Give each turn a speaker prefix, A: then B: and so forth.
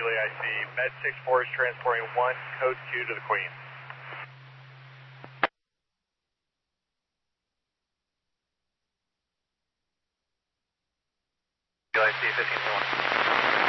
A: Julie, I see Med 64 is transporting 1, code Q to the Queen. Julie, I see 15-1.